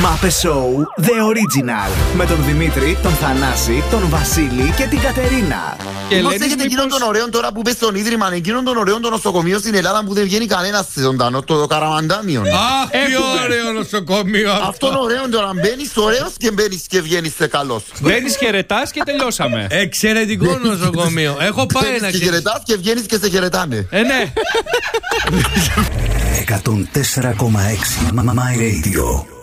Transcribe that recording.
Μάπε Show The Original. Με τον Δημήτρη, τον Θανάση, τον Βασίλη και την Κατερίνα. Πώς έχετε εκείνον τον ωραίο τώρα που πες στον Ίδρυμα, εκείνον τον ωραίο το νοσοκομείο στην Ελλάδα που δεν βγαίνει κανένας ζωντανό, το Καραμαντάμιο. Αχ, τι ωραίο νοσοκομείο αυτό. Αυτόν ωραίο τώρα, μπαίνεις ωραίος και μπαίνεις και βγαίνεις σε καλός. Μπαίνεις, χαιρετάς και τελειώσαμε. Εξαιρετικό νοσοκομείο. Έχω πάει ένα και χαιρετάς και βγαίνεις και σε χαιρετάνε. Ναι. 104,6 My Radio.